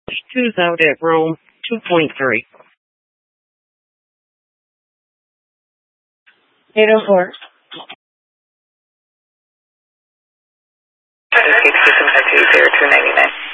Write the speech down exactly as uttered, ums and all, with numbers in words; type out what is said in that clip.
Two's out at Rome, two point three. eight oh four. two ninety-nine.